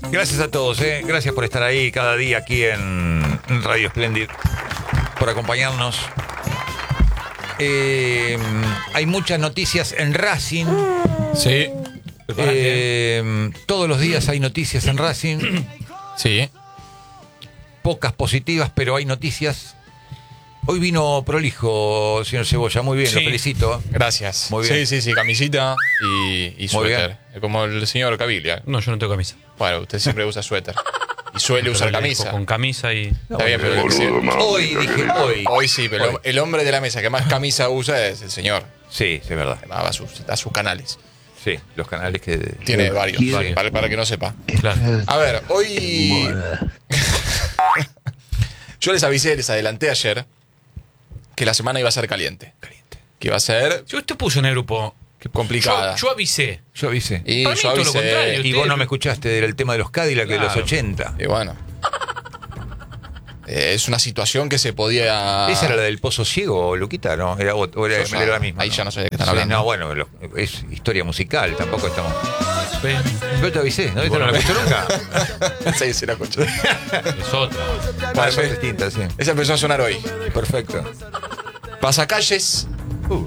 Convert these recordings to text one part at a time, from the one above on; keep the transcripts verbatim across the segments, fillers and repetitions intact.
Gracias a todos, ¿eh? Gracias por estar ahí cada día aquí en Radio Splendid, por acompañarnos. Eh, hay muchas noticias en Racing. Sí. Eh, todos los días hay noticias en Racing. Sí. Pocas positivas, pero hay noticias. Hoy vino prolijo, señor Cebolla. Muy bien, Sí. lo felicito. Gracias. Muy bien. Sí, sí, sí, camisita y, y suéter. Como el señor Caviglia. No, yo no tengo camisa. Bueno, usted siempre usa suéter. Y suele usar Pero le dejo camisa. con camisa y... Está bien, pero el- Hoy, dije hoy. hoy sí, pero Hoy. el hombre de la mesa que más camisa usa es el señor. Sí, es verdad. Va a sus, a sus canales. Sí, los canales que... Tiene varios, varios. Para, para que no sepa. Claro. A ver, hoy... Yo les avisé, les adelanté ayer que la semana iba a ser caliente. Caliente. Que iba a ser Yo te puse en el grupo. complicada. Yo, yo avisé. Yo avisé. y Para mí yo todo lo avisé. contrario. Y usted- vos no me escuchaste del tema de los Cadillac de los Claro. ochenta. Y bueno. Eh, es una situación que se podía. ¿Esa era la del Pozo Ciego, Luquita? ¿No? Era, o era, Yo ya- era la misma. ahí ¿no? ya no sé de qué están Sí, hablando. No, bueno, lo- es historia musical, tampoco estamos. Ve, Yo te avisé, ¿no? ¿Esto no lo escuchó nunca? Sí, sí, la escuché. Es otra. Bueno, son distintas, sí. Esa empezó a sonar hoy. Perfecto. Pasacalles Uh,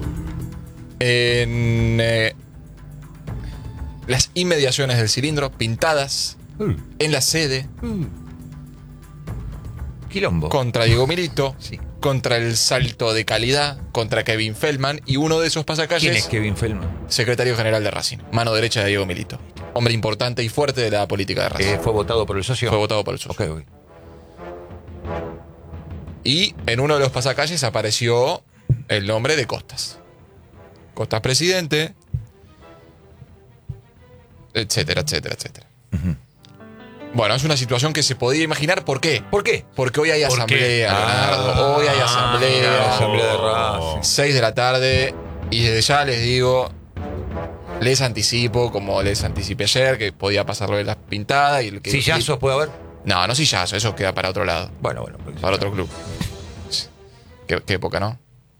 en eh, las inmediaciones del cilindro, pintadas uh, en la sede, uh. Quilombo. contra Diego Milito, Sí. contra el salto de calidad, contra Kevin Feldman, y uno de esos pasacalles, ¿Quién es Kevin Feldman? secretario general de Racing, mano derecha de Diego Milito. Hombre importante y fuerte de la política de Racing. Eh, ¿Fue votado por el socio? Fue votado por el socio. Ok, ok. Y en uno de los pasacalles apareció el nombre de Costas. Costas presidente, etcétera, etcétera, etcétera. Ujú. Bueno, es una situación que se podía imaginar. ¿Por qué? ¿Por qué? Porque hoy hay ¿Por asamblea, qué? Leonardo. Hoy hay Ah, asamblea. asamblea de Racing. seis de la tarde. Y desde ya les digo, les anticipo, como les anticipé ayer, que podía pasar lo de las pintadas. Y el que ¿Sillazos puede haber? No, no sillazo, eso queda para otro lado. Bueno, bueno. porque- Para otro club. Qué, qué época, ¿no?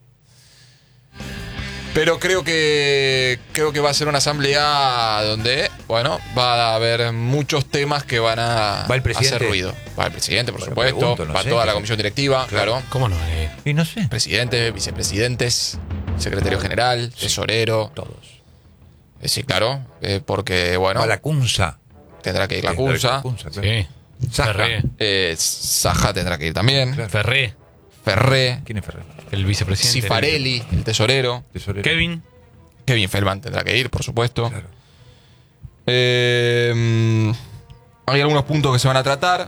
Pero creo que creo que va a ser una asamblea donde, bueno, va a haber muchos temas que van a ¿Va el presidente? hacer ruido. Va el presidente, por Bueno, supuesto, pregunto, no va sé, toda qué la sé. comisión directiva, claro. ¿Cómo no? Eh, Y no sé. Presidente, vicepresidentes, secretario general, tesorero. Todos. Eh, Sí, claro, eh, porque, bueno, Va la Cunza. tendrá que ir la Eh, Cunza. Cunza, claro. sí. Saja. Ferré. Eh, Saja tendrá que ir también. Claro. Ferré. Ferré. ¿Quién es Ferrer? El vicepresidente. Cifarelli, el tesorero. Tesorero. Kevin. Kevin Feldman tendrá que ir, por supuesto. Claro. Eh, hay algunos puntos que se van a tratar.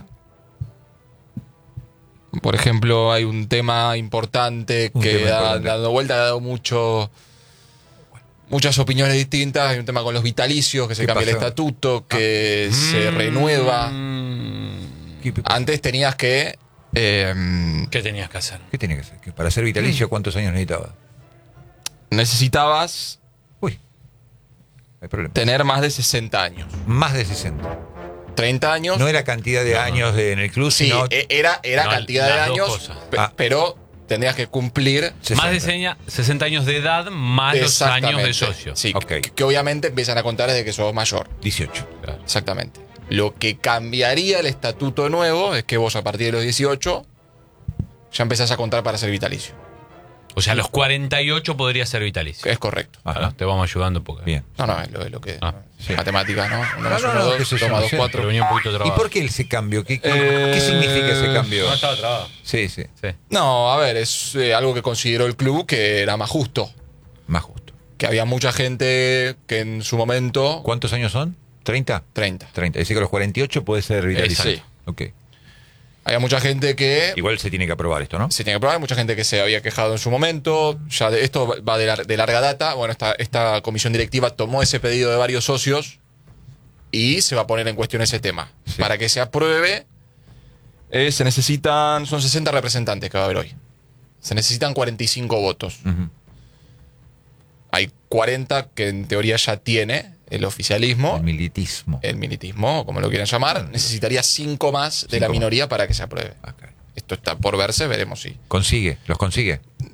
Por ejemplo, hay un tema importante Un que tema ha importante. dado vuelta, ha dado mucho, muchas opiniones distintas. Hay un tema con los vitalicios, que se ¿Qué cambia el pasó? estatuto, que se Mm. renueva. ¿Qué, Antes tenías que... eh, ¿Qué tenías que hacer? ¿Qué tiene que hacer? ¿Que para ser vitalicio cuántos años necesitaba? necesitabas Uy. No hay problema. tener más de sesenta años. Más de sesenta. treinta años. No era cantidad de años de- en el club, Sí, sino e- era, era No, cantidad de las dos años, cosas. pe- Ah. pero tendrías que cumplir sesenta. Más de seña- sesenta años de edad más los años de socio. Sí, Ok. que, que obviamente empiezan a contar desde que sos mayor. dieciocho. Exactamente. Lo que cambiaría el estatuto nuevo es que vos a partir de los dieciocho ya empezás a contar para ser vitalicio. O sea, a los cuarenta y ocho podría ser vitalicio. Es correcto. Ajá. Claro, te vamos ayudando porque. Bien. No, no, es lo, es lo que... Ah, sí. Matemáticas, ¿no? Uno más no, uno, no, dos, qué sé yo, toma no dos, sé. cuatro. Pero venía un poquito ¿Y trabado. por qué ese cambio? ¿Qué, qué- Eh, qué significa ese cambio? No estaba trabado. Sí, sí. Sí. No, a ver, es eh, algo que consideró el club que era más justo. Más justo. Que había mucha gente que en su momento... ¿Cuántos años son? ¿treinta? treinta. treinta. Dice que a los cuarenta y ocho puede ser vitalicio. Exacto. Ok. Había mucha gente que... Igual se tiene que aprobar esto, ¿no? Se tiene que probar, hay mucha gente que se había quejado en su momento. Ya de, esto va de, lar- de larga data. Bueno, esta, esta comisión directiva tomó ese pedido de varios socios y se va a poner en cuestión ese tema. Sí. Para que se apruebe, eh, se necesitan, son sesenta representantes que va a haber hoy. Se necesitan cuarenta y cinco votos. Ujú. Hay cuarenta que en teoría ya tiene el oficialismo, El militismo. el militismo, o como lo quieran llamar. Necesitaría cinco más de Cinco la más. minoría para que se apruebe. Acá. Esto está por verse, veremos si. Consigue, los consigue.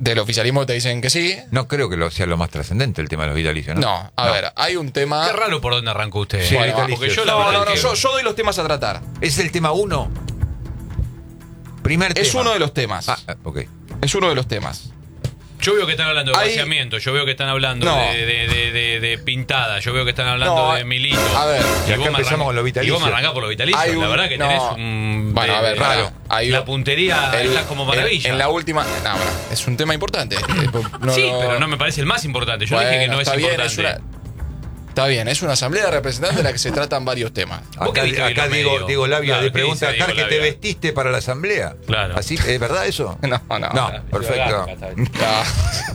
Del oficialismo te dicen que sí. No creo que lo sea lo más trascendente el tema de los vitalicios, ¿no? No, a No. ver, hay un tema. Qué raro por dónde arrancó usted. Sí, Bueno, vitalicios. porque yo la No, verdad no, no, que- yo, yo doy los temas a tratar. ¿Es el tema uno? Primer tema. Es uno de los temas. Ah, ah, ok. Es uno de los temas. Yo veo que están hablando de Hay- vaciamiento, yo veo que están hablando No. de, de, de, de- de pintada, yo veo que están hablando No, de Milito. a ver, y acá vos me empezamos arrancás- con lo vitalicio. Y vos me arrancás por lo vitalicio. Hay La un- verdad que no. tenés un. Bueno, de- a ver, de- pará. Hay- la puntería El- está como en- maravilla. En, la última. No, bueno, es un tema importante. No, sí, no- pero no me parece el más importante. Yo Bueno, dije que no es está bien, importante. es una- Está bien, es una asamblea de representantes en la que se tratan varios temas. ¿Vos qué Acá, viste hoy acá los Diego, medios? Diego Labia Claro, le ¿qué pregunta a dice Jar Diego que te Labia? vestiste para la asamblea. Claro. ¿Así, ¿Es verdad eso? No, no. No, perfecto. Ah.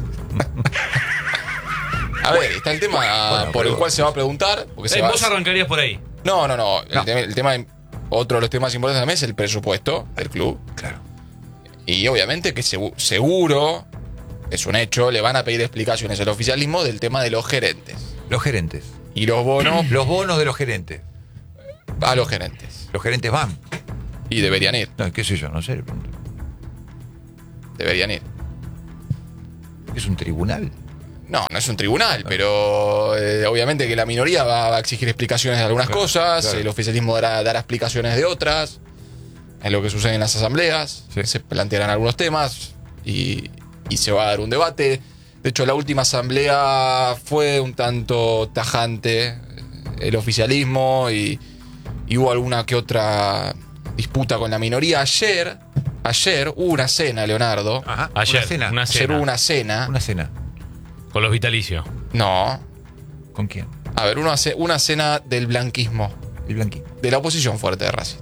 A ver, está el tema Bueno, por el pero- cual se va a preguntar. Porque se Eh, va- vos arrancarías por ahí. No, no, no. El, No. tema, el tema- otro de los temas importantes también es el presupuesto del club. Claro. Y obviamente que segu- seguro, es un hecho, le van a pedir explicaciones al oficialismo del tema de los gerentes. Los gerentes. Y los bonos Los bonos de los gerentes. a los gerentes. Los gerentes van. Y deberían ir, No, qué sé yo, no sé. le pregunto. deberían ir. ¿Es un tribunal? No, no es un tribunal, pero eh, obviamente que la minoría va, va a exigir explicaciones de algunas Claro, cosas, claro. el oficialismo dará, dará explicaciones de otras, es lo que sucede en las asambleas, Sí. se plantearán algunos temas y, y se va a dar un debate. De hecho, la última asamblea fue un tanto tajante, eh, el oficialismo, y, y hubo alguna que otra disputa con la minoría. Ayer, ayer hubo una cena, Leonardo. Ajá. Ayer, Una cena. una Ayer cena. hubo una cena. Una cena. Con los vitalicios. No. ¿Con quién? A ver, uno hace una cena del blanquismo, El blanquín. de la oposición fuerte de Racing.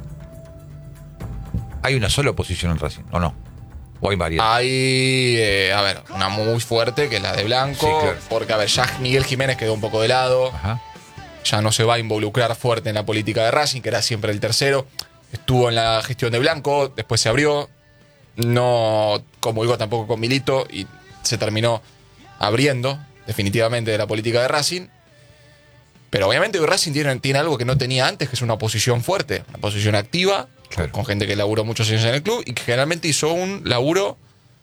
¿Hay una sola oposición en Racing o no? ¿O hay varias? Hay, eh, a ver, una muy fuerte que es la de Blanco, Sí, claro. porque, a ver, ya Miguel Jiménez quedó un poco de lado, Ajá. ya no se va a involucrar fuerte en la política de Racing, que era siempre el tercero. Estuvo en la gestión de Blanco, después se abrió, no comulgó tampoco con Milito y se terminó abriendo definitivamente de la política de Racing. Pero obviamente hoy Racing tiene, tiene algo que no tenía antes, que es una oposición fuerte, una oposición activa, Claro. con gente que laburó muchos años en el club y que generalmente hizo un laburo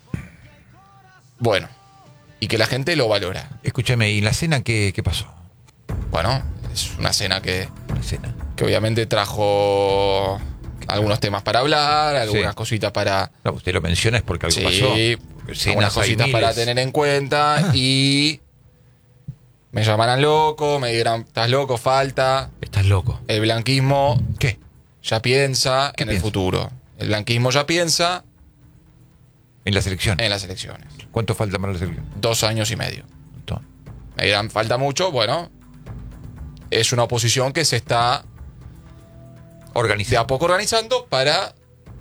bueno y que la gente lo valora. Escúchame, ¿y la cena qué, qué pasó? Bueno, es una cena que, La cena. que obviamente trajo algunos temas para hablar, algunas Sí. cositas para... No, usted lo menciona es porque algo Sí, pasó. algunas Cenas hay cositas para miles. tener en cuenta y me llamaran loco, me dirán, estás loco, falta. Estás loco. El blanquismo ¿Qué? ya piensa ¿Qué en el piensa? futuro. El blanquismo ya piensa En la selección. en las elecciones. ¿Cuánto falta para la selección? Dos años y medio. Un montón. Me dirán, falta mucho. Bueno, es una oposición que se está de Organizado. a poco organizando para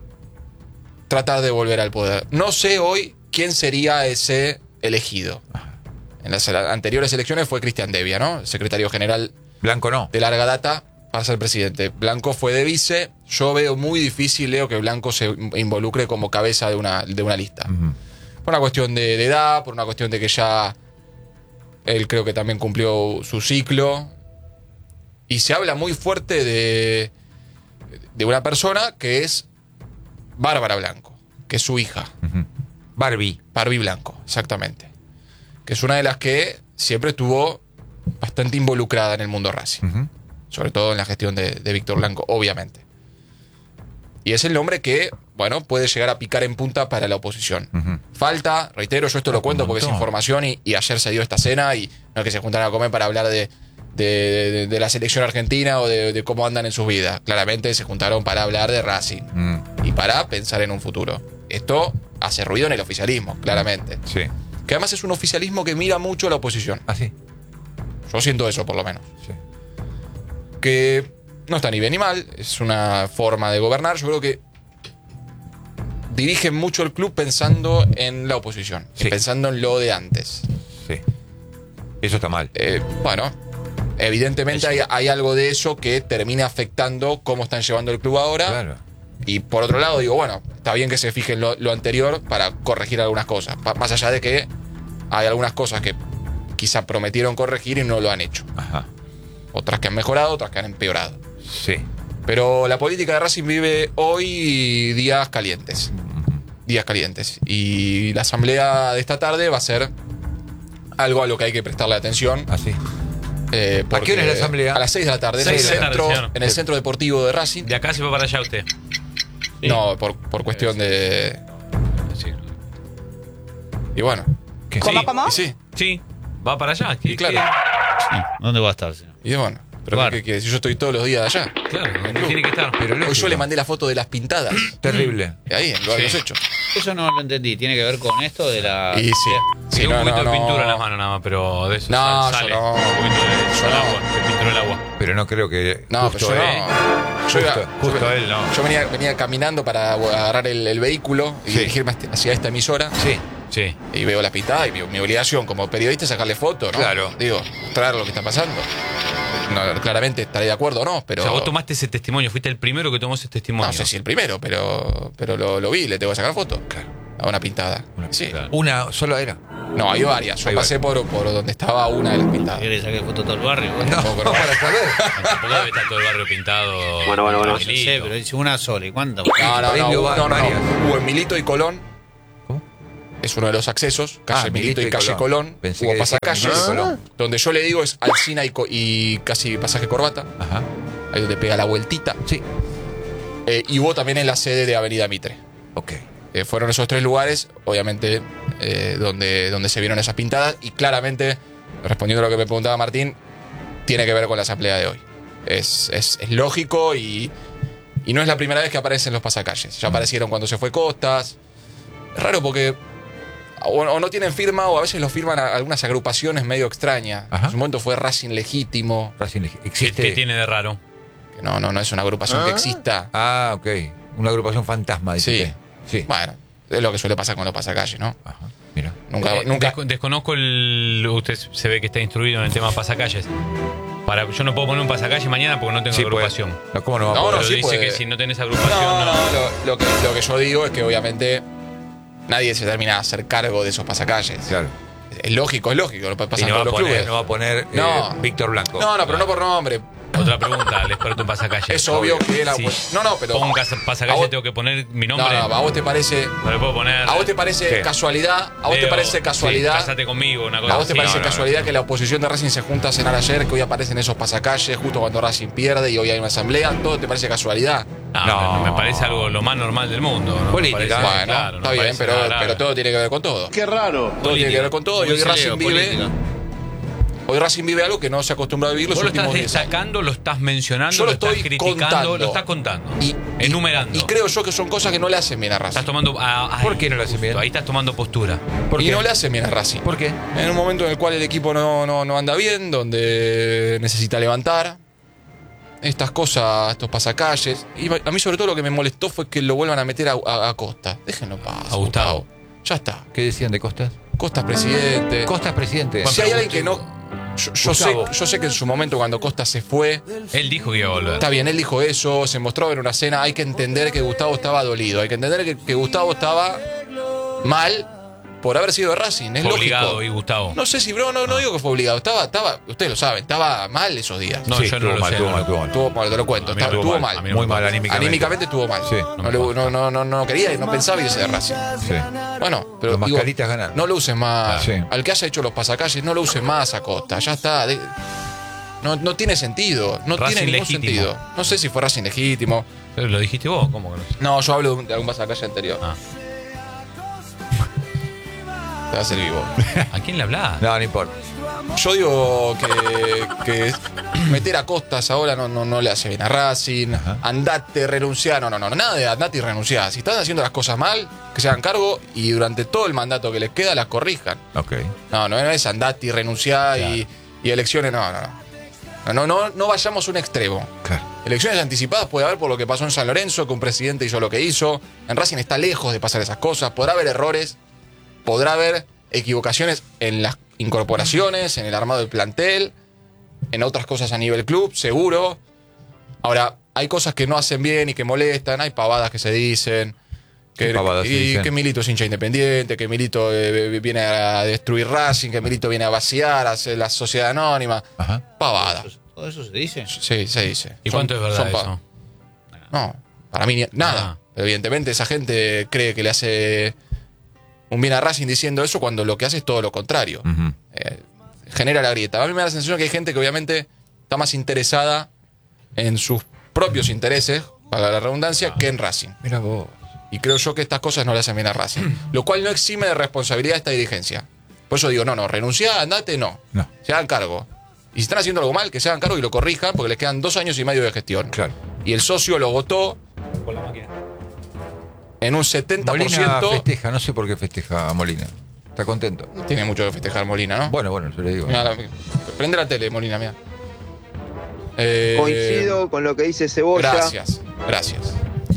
tratar de volver al poder. No sé hoy quién sería ese elegido. En las anteriores elecciones fue Cristian Devia, ¿no? El secretario general Blanco no. de larga data para ser presidente. Blanco fue de vice. Yo veo muy difícil, Leo, que Blanco se involucre como cabeza de una, de una lista. Ujú. Por una cuestión de, de edad, por una cuestión de que ya él creo que también cumplió su ciclo. Y se habla muy fuerte de, de una persona que es Bárbara Blanco, que es su hija, Ujú. Barbie. Barbie Blanco, exactamente. Que es una de las que siempre estuvo bastante involucrada en el mundo Racing. Ujú. Sobre todo en la gestión de, de Víctor Blanco, obviamente. Y es el nombre que, bueno, puede llegar a picar en punta para la oposición. Ujú. Falta, reitero, yo esto lo Un cuento porque es montón. información y, y ayer se dio esta cena y no es que se juntaran a comer para hablar de, de, de- de la selección argentina o de, de cómo andan en sus vidas. Claramente se juntaron para hablar de Racing Mm. y para pensar en un futuro. Esto hace ruido en el oficialismo, claramente. Sí. Que además es un oficialismo que mira mucho a la oposición. ¿Ah, sí? Yo siento eso, por lo menos. Sí. Que no está ni bien ni mal, es una forma de gobernar. Yo creo que dirigen mucho el club pensando en la oposición, Sí. pensando en lo de antes. Sí. Eso está mal. Eh, bueno, evidentemente hay, hay algo de eso que termina afectando cómo están llevando el club ahora. Claro. Y por otro lado, digo, bueno, está bien que se fije en lo, lo anterior para corregir algunas cosas. Pa- más allá de que hay algunas cosas que quizá prometieron corregir y no lo han hecho. Ajá. Otras que han mejorado, otras que han empeorado. Sí. Pero la política de Racing vive hoy días calientes. días calientes. Y la asamblea de esta tarde va a ser algo a lo que hay que prestarle atención. Así. Eh, ¿A qué hora es la asamblea? A las seis de la tarde. En, el seis de la centro, tarde, señor. en el centro deportivo de Racing. De acá se va para allá usted. Sí. No, por, por cuestión de... Sí. Y bueno. ¿Qué? Sí. Y sí. Sí, va para allá. Y claro. ¿Dónde va a estar, señor? Y bueno. Pero Claro. ¿qué, qué, si yo estoy todos los días allá. Claro, donde tiene que estar. Pero Hoy lógico. yo le mandé la foto de las pintadas. Terrible. Ahí, en lugar de los Sí. hechos. Eso no lo entendí. ¿Tiene que ver con esto de la...? Y sí. Sí, Tiene no, un poquito no, de no. pintura en las manos nada más, pero de eso No, sal- yo sale. no. Un poquito de, Yo del no. agua, de pintura del agua. Pero no creo que. No, justo pero yo él. no. Yo, iba- Justo- yo justo venía- él, no. yo venía, venía caminando para agarrar el, el vehículo y Sí. dirigirme hacia- hacia esta emisora. Sí. Sí. Y veo las pintadas y mi, mi obligación como periodista es sacarle fotos, ¿no? Claro. Digo, mostrar lo que está pasando. No, claramente estaré de acuerdo o no, pero. O sea, vos tomaste ese testimonio, fuiste el primero que tomó ese testimonio. No sé si el primero, pero, pero lo, lo vi, le tengo que sacar foto. Claro. A una pintada. Sí. Claro. Una sola era. No, hay varias. Yo Hay pasé por, por donde estaba una de las pintadas. ¿Quiere sacar foto todo el barrio? No, Tampoco, no. para saber. Tampoco debe estar todo el barrio pintado. Bueno, bueno, bueno. No sé, pero dice una sola. ¿Y cuánto? No, no, Ahí no, vio no, no, no. varias. Hubo en Milito y Colón. ¿Cómo? Es uno de los accesos, calle Ah, Milito, Milito y y calle Colón. Colón. Pensé Hubo que decía pasacalles. Milito y Colón. Donde yo le digo es Alsina y, Co- y casi pasaje Corbata. Ajá. Ahí donde pega la vueltita. Sí. Eh, y hubo también en la sede de Avenida Mitre. Ok. Eh, fueron esos tres lugares, obviamente, eh, donde, donde se vieron esas pintadas. Y claramente, respondiendo a lo que me preguntaba Martín, tiene que ver con la asamblea de hoy. Es, es, es lógico y, y no es la primera vez que aparecen los pasacalles. Ya aparecieron cuando se fue Costas. Es raro porque o, o no tienen firma o a veces lo firman a algunas agrupaciones medio extrañas. Ajá. En su momento fue Racing Legítimo, Racing Leg- ¿Qué, existe. qué tiene de raro? que no, no, no es una agrupación que exista. Ah, ok. Una agrupación fantasma, dice Sí. usted. Sí. Bueno, es lo que suele pasar con los pasacalles, ¿no? Ajá. Mira. Nunca, Eh, nunca. desco- desconozco el. Usted se ve que está instruido en el tema pasacalles. Para, yo no puedo poner un pasacalle mañana porque no tengo Sí, puede. agrupación. No, ¿cómo no va a No, poder? Pero sí dice puede. que si no tenés agrupación, No, no. no, lo, lo que, lo que yo digo es que obviamente nadie se termina de hacer cargo de esos pasacalles. Claro. Es lógico, es lógico, lo Y pasan no va, todos a los poner, clubes. no va a poner eh, No. Víctor Blanco. No, no, pero no por nombre. Otra pregunta, al experto en pasacalles. Es obvio que la- Si no, no, pero- pongo un a pasacalle, vos- tengo que poner mi No, nombre. no, a vos te parece. No le puedo poner. ¿A vos te parece ¿Qué? casualidad? ¿A vos te Leo, parece sí, casualidad? cásate conmigo, una cosa ¿A vos te así. parece No, no, casualidad no. que la oposición de Racing se junta a cenar ayer, que hoy aparecen esos pasacalles justo cuando Racing pierde y hoy hay una asamblea? ¿Todo te parece casualidad? No, No. me- me parece algo lo más normal del mundo. ¿no? Me Política. parece- Bueno, claro, no está me bien, parece pero, nada grave. pero todo tiene que ver con todo. Qué raro. Todo tiene que ver con todo. Y hoy Muy Racing leo, vive. política. Hoy Racing vive algo que no se acostumbra a vivir los Vos lo estás últimos diez años. destacando, lo estás mencionando, Yo lo lo, estás estoy criticando, contando. lo estás contando, Y, y- enumerando. Y creo yo que son cosas que no le hacen bien a Racing. Estás tomando. ah, ay, ¿Por qué no lo hacen bien? Ahí estás tomando postura. ¿Por y qué? no le hacen bien a Racing. ¿Por qué? En un momento en el cual el equipo no, no, no anda bien, donde necesita levantar. Estas cosas, estos pasacalles. Y a mí sobre todo lo que me molestó fue que lo vuelvan a meter a, a- a Costa. Déjenlo en paz. A Gustavo. Ya está. ¿Qué decían de Costas? Costa es presidente. Costa es presidente. Si hay alguien que no... Yo, yo sé, Gustavo. yo sé que en su momento cuando Costa se fue, Él dijo que iba a volver. está bien, él dijo eso, se mostró en una cena, hay que entender que Gustavo estaba dolido, hay que entender que, que Gustavo estaba mal por haber sido de Racing, es Fue lógico. obligado, y Gustavo. No sé si, bro, no, no digo que fue obligado, estaba, estaba, ustedes lo saben, estaba mal esos días. No, Sí, yo estuvo no lo mal, sé. estuvo no mal, lo- estuvo mal. Estuvo mal, te lo cuento, A mí estaba- no estuvo mal, mal. a mí no Muy me mal consta. anímicamente. Anímicamente estuvo mal. Sí. no, le- no, no, no, no quería y no pensaba irse de Racing. Sí. Bueno, pero Los digo, mascaritas ganan. no lo uses más. Sí. Al que haya hecho los pasacalles, no lo uses más a Costa. Ya está. de- no, no tiene sentido. No Racing tiene ningún legítimo. sentido. No sé si fue Racing legítimo. Pero lo dijiste vos, ¿cómo que no sé? No, yo hablo de, un- de algún pasacalle anterior. Ah. Te va a ser vivo. ¿A quién le hablás? No, no importa. Yo digo que, que meter a Costas ahora no, no, no le hace bien a Racing. Ajá. Andate, renunciar. No, no, no. Nada de andate y renunciar. Si están haciendo las cosas mal, que se hagan cargo y durante todo el mandato que les queda las corrijan. Ok. No, no es andate y renunciar y, y elecciones. No, no, no. No, no, no, no vayamos a un extremo. Claro. Elecciones anticipadas puede haber por lo que pasó en San Lorenzo, que un presidente hizo lo que hizo. En Racing está lejos de pasar esas cosas. Podrá haber errores, podrá haber equivocaciones en las incorporaciones, en el armado del plantel, en otras cosas a nivel club, seguro. Ahora, hay cosas que no hacen bien y que molestan, hay pavadas que se dicen. Que, ¿Qué pavadas se y dicen? que Milito es hincha independiente, que Milito eh, viene a destruir Racing, que Milito viene a vaciar, a hacer la sociedad anónima. Ajá. Pavada. ¿Todo eso se dice? Sí, se dice. ¿Y Son- cuánto es verdad son pa- eso? No, para mí ni- nada. Ah. Evidentemente esa gente cree que le hace un bien a Racing diciendo eso cuando lo que hace es todo lo contrario. Ujú. Eh, genera la grieta. A mí me da la sensación que hay gente que obviamente está más interesada en sus propios intereses, para la redundancia, que en Racing. Mira vos. Y creo yo que estas cosas no le hacen bien a Racing. Lo cual no exime de responsabilidad esta dirigencia. Por eso digo, no, no, renunciá, andate, no. No. Se hagan cargo. Y si están haciendo algo mal, que se hagan cargo y lo corrijan, porque les quedan dos años y medio de gestión. Claro. Y el socio lo votó Con la máquina. en un setenta por Molina ciento. festeja, no sé por qué festeja Molina. Está contento. No tiene mucho que festejar Molina, ¿no? Bueno, bueno, yo le digo. Mirá, la- prende la tele, Molina, mira. Eh, Coincido con lo que dice Cebolla. Gracias, gracias.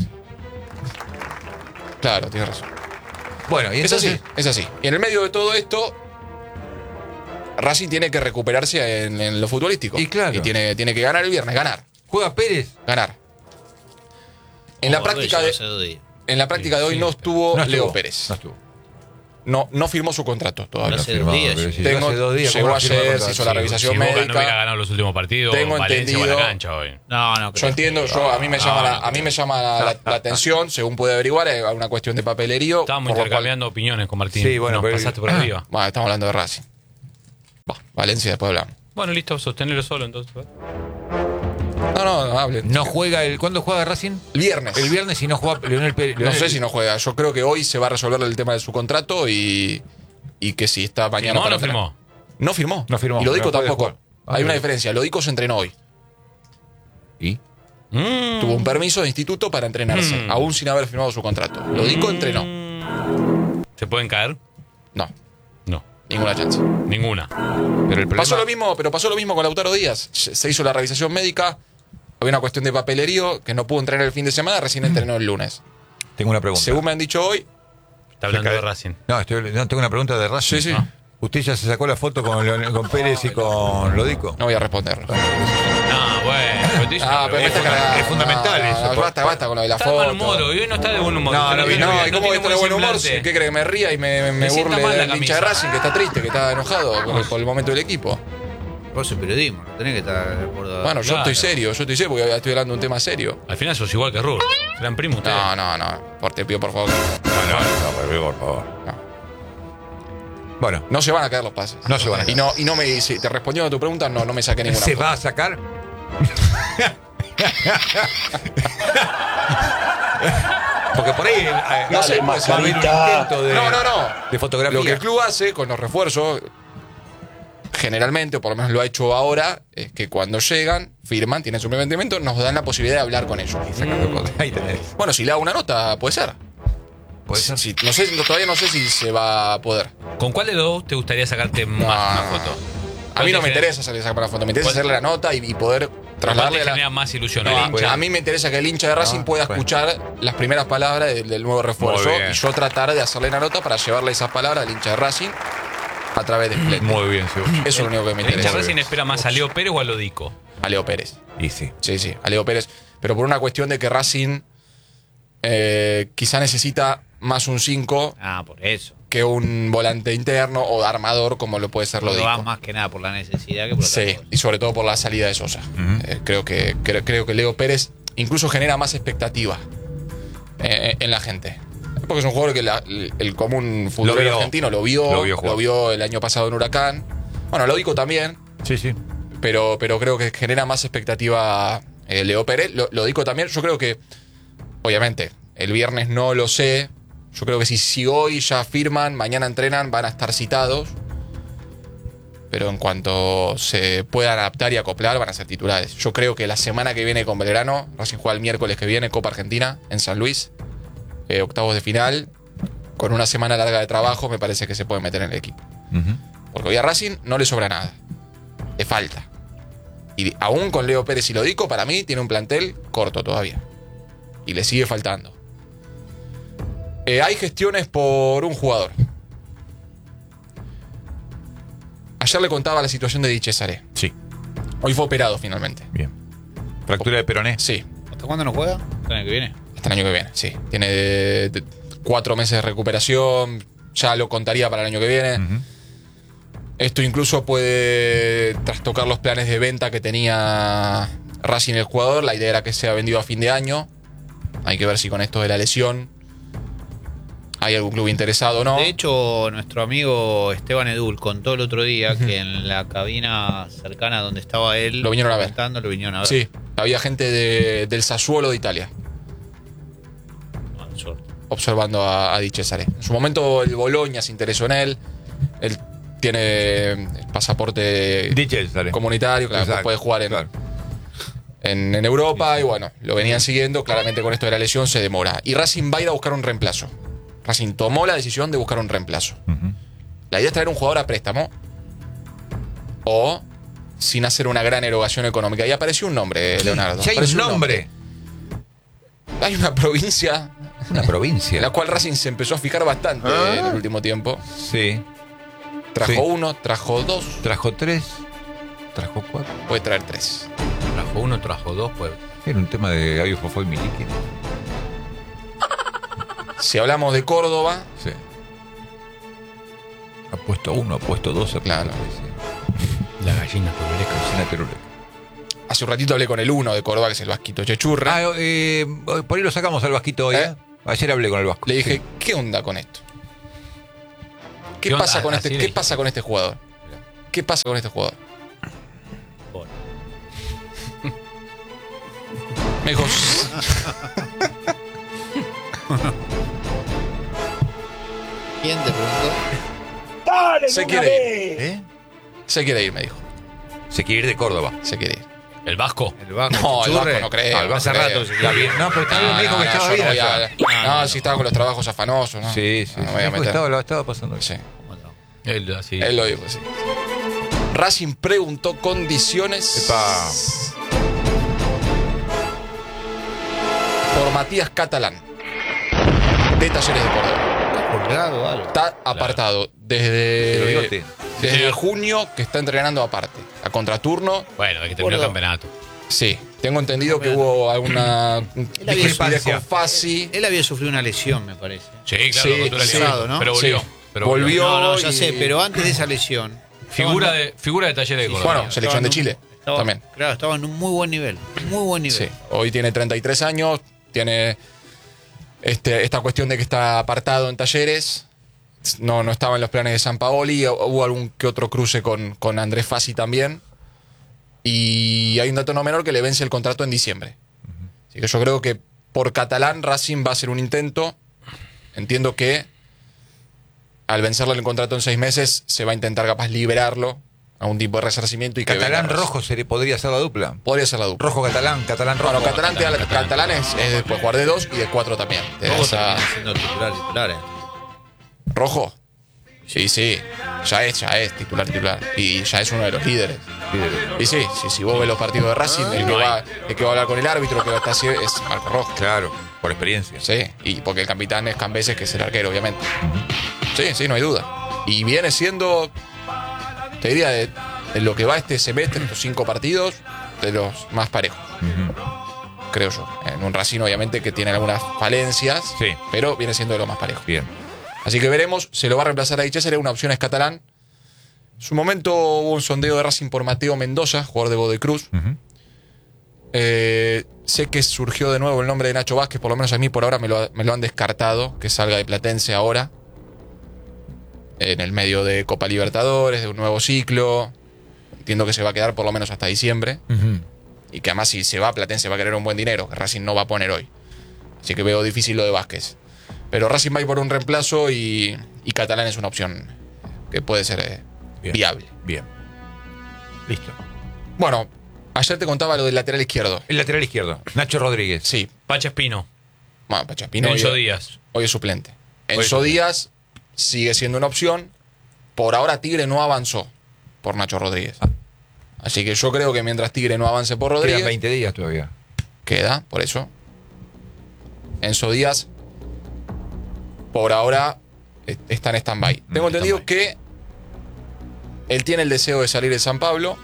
Claro, tienes razón. Bueno, y Es entonces. así, es así. Y en el medio de todo esto, Racing tiene que recuperarse en, en lo futbolístico. Y claro. Y tiene, tiene que ganar el viernes, ganar, ¿Juega Pérez? ganar. En la Oh, práctica Bella, de, hace dos días. en la práctica de hoy Sí, no sí. estuvo No Leo estuvo, Pérez. No estuvo. No, no firmó su contrato todavía. Hace Firmado, dos días. pero si Tengo- hace dos días, llegó ¿cómo no firma ayer, contrato? se hizo la Sí, revisión Si Boca médica. no hubiera ganado los últimos partidos, Tengo Valencia va a la entendido- cancha hoy. No, no, Yo creo. entiendo, yo a mí me No, llama, la, no a mí me llama la, la- la atención, según pude averiguar, es una cuestión de papelerío. Estábamos por lo cual- intercambiando opiniones con Martín. Sí, bueno, Nos pero- pasaste por Ah. arriba. Bueno, estamos hablando de Racing. Bah, Valencia, después hablamos. Bueno, listo, sostenerlo solo entonces. No, no, no hable. No juega el. ¿Cuándo juega Racing? El viernes. El viernes y no juega Leonel Pérez. No sé si no juega. Yo creo que hoy se va a resolver el tema de su contrato y, y que si está mañana. ¿Firmó o para no entrenar. firmó? No firmó. No firmó, Y Lodico pero puede tampoco. jugar. Ah, Hay una bien. diferencia. Lodico se entrenó hoy. ¿Y? Mm. Tuvo un permiso de instituto para entrenarse, Mm. aún sin haber firmado su contrato. Lodico entrenó. ¿Se pueden caer? No, No, ninguna chance. ninguna. Pero el problema. Pasó lo mismo, pero pasó lo mismo con Lautaro Díaz. Se se hizo la revisación médica. Había una cuestión de papelerío que no pudo entrenar el fin de semana, recién entrenó el lunes. Tengo una pregunta. Según me han dicho hoy, Está hablando Se de cae. Racing. No, estoy, no, tengo una pregunta de Racing. Sí, sí. Ah. ¿Usted ya se sacó la foto con, Leonel- con Pérez y con Lodico? no voy a responder. No, bueno, pero te hice Ah, una pero me pregunta. está cargando. es fundamental No, eso. no, Basta, basta con lo de la Está de foto. mal humor hoy, hoy no está de buen humor. No, Usted no, lo ve, No, ve, ¿y cómo voy a estar de buen humor? semblante. ¿Qué cree que me ría y me, me Me sienta burle mal la del hincha de camisa. Racing que está triste, que está enojado por, por el momento del equipo? Vos sos periodismo, no tenés que estar de acuerdo. Bueno, yo Claro. estoy serio, yo estoy serio porque estoy hablando de un tema serio. Al final sos igual que Rur. Serán primos ustedes. No, no, no. Por te pido por favor. No, no, no, por favor. No. Bueno, No se van a caer los pases. No se van a Y caer. no, y no me si te respondiendo a tu pregunta, no, no me saqué ninguna ¿se foto. va a sacar? Porque por ahí eh, No sé, va a haber un intento de, No, no, no. de fotografía. Lo que el club hace con los refuerzos, generalmente, o por lo menos lo ha hecho ahora, es que cuando llegan, firman, tienen su impedimento, nos dan la posibilidad de hablar con ellos. Sacando cosas. Ahí tenés. Bueno, si le hago una nota, puede ser. ¿Puede ser? Si- no sé, no- todavía no sé si se va a poder. ¿Con cuál de los dos te gustaría sacarte más una foto? A mí no me ¿Cuál te interesa salir a sacar una foto, me interesa ¿Cuál- hacerle la nota y, y poder ¿Cuál te trasladarle genera la... más ilusión? No, ¿El a- hincha? a mí me interesa que el hincha de Racing No, pueda bueno. escuchar las primeras palabras del, del nuevo refuerzo Muy bien. y yo tratar de hacerle la nota para llevarle esas palabras al hincha de Racing a través de Split. Muy bien, sí. Eso es lo único que me ¿El hincha interesa. de Racing espera más a Leo Pérez o a Lodico? A Leo Pérez. Y sí. Sí, sí, a Leo Pérez. Pero por una cuestión de que Racing eh, quizá necesita más un cinco Ah, por eso. que un volante interno o armador como lo puede ser Lo Lodico. vas más que nada por la necesidad que por otra Sí, cosa. y sobre todo por la salida de Sosa. Eh, creo, que, creo, creo que Leo Pérez incluso genera más expectativa eh, en la gente. Porque es un jugador que la- el, el común futbolero vio. argentino lo vio, Lo vio jugar. lo vio el año pasado en Huracán. Bueno, Lodico también, Sí, sí. pero, pero creo que genera más expectativa eh, Leo Pérez. Lo, Lodico también, yo creo que, obviamente, el viernes no lo sé. Yo creo que si, si hoy ya firman, mañana entrenan, van a estar citados. Pero en cuanto se puedan adaptar y acoplar, van a ser titulares. Yo creo que la semana que viene con Belgrano, Racing juega el miércoles que viene, Copa Argentina, en San Luis, eh, octavos de final. Con una semana larga de trabajo, me parece que se puede meter en el equipo. Ujú. Porque hoy a Racing no le sobra nada. Le falta. Y aún con Leo Pérez y Lodico, para mí tiene un plantel corto todavía. Y le sigue faltando. Eh, hay gestiones por un jugador. Ayer le contaba la situación de Di Cesare. Sí, Hoy fue operado finalmente. bien. Fractura de peroné. Sí, ¿Hasta cuándo no juega? ¿El año que viene? hasta el año que viene, sí. Tiene de- de- cuatro meses de recuperación. Ya lo contaría para el año que viene. Ujú. Esto incluso puede trastocar los planes de venta que tenía Racing el jugador. La idea era que sea vendido a fin de año. Hay que ver si con esto de la lesión hay algún club interesado o no. De hecho, nuestro amigo Esteban Edul contó el otro día que en la cabina cercana donde estaba él Lo vinieron a ver. comentando, lo vinieron a ver. Sí, había gente de- del Sassuolo de Italia Ah, suerte. observando a, a Di Cesare. En su momento el Bologna se interesó en él. Él tiene pasaporte Dice, sale. comunitario, claro, Exacto, puede jugar en, claro. en, en Europa y bueno, lo venían siguiendo. Claramente con esto de la lesión se demora. Y Racing va a ir a buscar un reemplazo. Racing tomó la decisión de buscar un reemplazo. Ujú. La idea es traer un jugador a préstamo o sin hacer una gran erogación económica. Y apareció un nombre, Leonardo. Ya hay Apareció un nombre. Hay una provincia Una en provincia. la cual Racing se empezó a fijar bastante Ah. en el último tiempo. Sí. Trajo Sí. uno, trajo dos, Trajo tres. Trajo cuatro. puede traer tres. Trajo uno, trajo dos, pues. Era un tema de Gabio Fofó y Miliki. Si hablamos de Córdoba, Sí. Ha puesto uno, ha puesto dos, ha puesto Claro. tres, sí. La gallina turuleca. Cocina Teruleca. hace un ratito hablé con el uno de Córdoba, que es el Vasquito Chechurra. Ah, eh, por ahí lo sacamos al Vasquito hoy, ¿Eh? ¿eh? Ayer hablé con el Vasco. Le dije, Sí. ¿qué onda con esto? ¿Qué, ¿Qué onda? pasa con Así este, le ¿Qué dije. pasa con este jugador? ¿Qué pasa con este jugador? Bueno. Me dijo, ¿Quién te preguntó? se quiere ir. ¿Eh? Se quiere ir, me dijo. Se quiere ir de Córdoba. Se quiere ir. El Vasco. El Vasco. No, el Churre. Vasco no creo. Ah, el Vasco no hace creo. rato se queda bien. No, pero estaba bien, me dijo que estaba yo bien no voy a- allá. No, no, si no. estaba con los trabajos afanosos, ¿no? Sí, sí. No, no sí. me voy a Dijo que meter. estaba, lo estaba pasando bien. Sí. ¿Cómo no? Él, así. Él lo dijo, sí. Racing preguntó condiciones Epa. por Matías Catalán de Talleres de Córdoba. ¿Está colgado o algo? Está apartado Pero desde, bigote. desde Sí. junio que está entrenando aparte. A contraturno, Bueno, de que terminó el Gordo. campeonato. sí. Tengo entendido que hubo alguna había discrepancia discrepancia. con Fassi. Él había sufrido una lesión, me parece. Sí, claro, Sí, contra el sí. León, ¿no? Pero volvió. Sí. Pero Volvió. No, no, ya y- sé, pero antes de esa lesión. Figura estaba en- de, figura de Talleres de Córdoba. Bueno, selección de Chile estaba- también. Claro, estaba en un muy buen nivel. Muy buen nivel. Sí. Hoy tiene treinta y tres años, tiene este, esta cuestión de que está apartado en Talleres. No, no estaba en los planes de San Paoli. Hubo algún que otro cruce con, con Andrés Fassi también. Y hay un dato no menor que le vence el contrato en diciembre. Así que yo creo que por Catalán Racing va a hacer un intento. Entiendo que al vencerle el contrato en seis meses se va a intentar capaz liberarlo a un tipo de resarcimiento y que Catalán venga Rojo se le podría hacer la dupla. podría ser la dupla. Rojo Catalán, Catalán Rojo. Bueno, Catalán, te da la- Catalán, Catalán es, es después jugar de dos y de cuatro también. Te da Todos esa- terminan siendo titular, titulares. Rojo. Sí, sí. Ya es, ya es titular, titular. Y ya es uno de los líderes. Y sí, sí, si vos ves los partidos de Racing, el, que no va, hay. el que va a hablar con el árbitro, el que va a estar así, es Marco Rojo. Claro, por experiencia. Sí, y porque el capitán es Cambeses, que es el arquero, obviamente. Sí, sí, no hay duda. Y viene siendo, te diría, de, de lo que va este semestre, estos cinco partidos, de los más parejos. Creo yo. En un Racing, obviamente, que tiene algunas falencias, Sí. pero viene siendo de los más parejos. Bien. Así que veremos, se lo va a reemplazar a Di Cesare, una opción es Catalán. En su momento hubo un sondeo de Racing por Mateo Mendoza, jugador de Godoy Cruz. Ujú. Eh, sé que surgió de nuevo el nombre de Nacho Vázquez, por lo menos a mí por ahora me lo, me lo han descartado, que salga de Platense ahora. En el medio de Copa Libertadores, de un nuevo ciclo. Entiendo que se va a quedar por lo menos hasta diciembre. Y que además si se va, Platense va a querer un buen dinero, que Racing no va a poner hoy. Así que veo difícil lo de Vázquez. Pero Racing va a ir por un reemplazo y, y Catalán es una opción que puede ser eh, Bien. viable. Bien. Listo. Bueno, ayer te contaba lo del lateral izquierdo. El lateral izquierdo, Nacho Rodríguez. Sí, Pacha Espino. bueno, Pachapino hoy, Enzo Díaz. hoy es suplente. Hoy es Enzo suplente. Díaz sigue siendo una opción. Por ahora Tigre no avanzó por Nacho Rodríguez. Ah. Así que yo creo que mientras Tigre no avance por Rodríguez, Quedan veinte días todavía. queda, por eso. Enzo Díaz, por ahora, eh, está en stand-by. Mm, Tengo entendido stand-by. que él tiene el deseo de salir de San Pablo,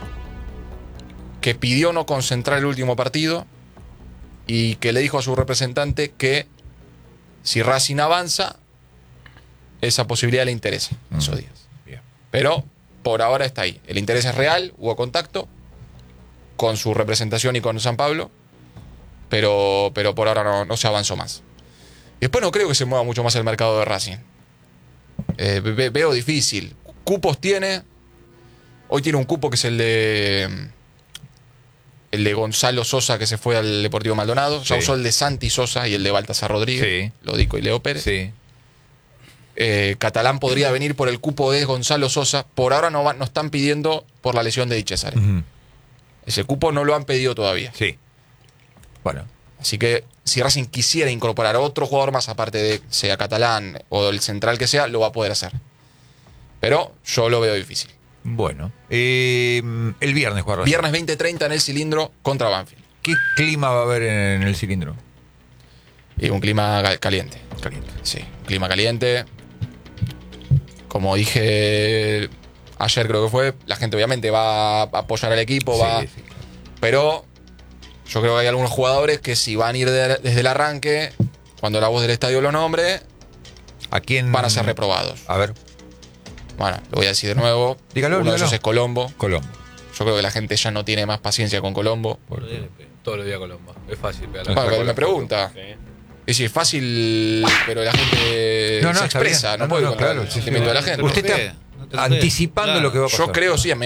que pidió no concentrar el último partido y que le dijo a su representante que si Racing avanza, esa posibilidad le interesa, Mm. Enzo Díaz. Bien. Pero por ahora está ahí. El interés es real, hubo contacto con su representación y con San Pablo, pero, pero por ahora no, no se avanzó más. Y después no creo que se mueva mucho más el mercado de Racing. Eh, ve, veo difícil. Cupos tiene. Hoy tiene un cupo que es el de. El de Gonzalo Sosa, que se fue al Deportivo Maldonado. Ya Sí. usó el de Santi Sosa y el de Baltasar Rodríguez. Sí. Lodico y Leo Pérez. Sí. Eh, Catalán podría venir por el cupo de Gonzalo Sosa. Por ahora no, va, no están pidiendo por la lesión de Di Cesare. Ujú. Ese cupo no lo han pedido todavía. Sí. Bueno. Así que si Racing quisiera incorporar a otro jugador más, aparte de sea Catalán o el central que sea, lo va a poder hacer. Pero yo lo veo difícil. Bueno. Eh, el viernes, juega Racing. Viernes veinte treinta en el Cilindro contra Banfield. ¿Qué clima va a haber en el cilindro? Y un clima ca- caliente. Caliente. Sí, un clima caliente. Como dije ayer, creo que fue, la gente obviamente va a apoyar al equipo, va, Sí, sí. pero yo creo que hay algunos jugadores que si van a ir de- desde el arranque, cuando la voz del estadio lo nombre, ¿A quién? van a ser reprobados. A ver, Bueno, lo voy a decir de nuevo. Dígalo, Uno de dígalo. esos es Colombo. Colombo. Yo creo que la gente ya no tiene más paciencia con Colombo. Todos los días Colombo. Es fácil pegar Bueno, pero me pregunta. Es decir, fácil, pero la gente No, no, se está expresa, bien. no, No, puede no, controlar claro, el sí, sí. sentimiento de la gente. Usted está No te enredes. anticipando Claro. lo que va a pasar. Yo creo, sí,